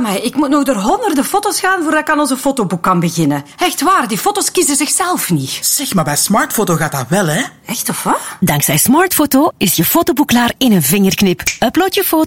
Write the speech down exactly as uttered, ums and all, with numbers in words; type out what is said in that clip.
Amai, ik moet nog door honderden foto's gaan voordat ik aan onze fotoboek kan beginnen. Echt waar, die foto's kiezen zichzelf niet. Zeg, maar bij Smartfoto gaat dat wel, hè? Echt, of wat? Dankzij Smartfoto is je fotoboek klaar in een vingerknip. Upload je foto